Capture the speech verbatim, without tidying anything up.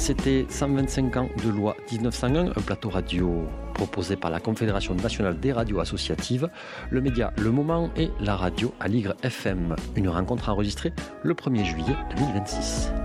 c'était cent vingt-cinq ans de loi dix-neuf cent un, un plateau radio proposé par la Confédération nationale des radios associatives, le média Le Moment et la radio Aligre F M. Une rencontre enregistrée le premier juillet deux mille vingt-six.